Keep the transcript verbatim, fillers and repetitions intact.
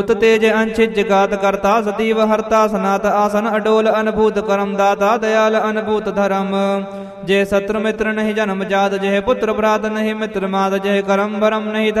तेज अंशित जगात करता सतीव हरता सनात आसन अडोल अनभूत करम दाता दयाल अनभूत धर्म जय शत्रु मित्र नहीं जन्म जात जय पुत्र भ्रात नहीं मित्र मात जय करम भरम नहीं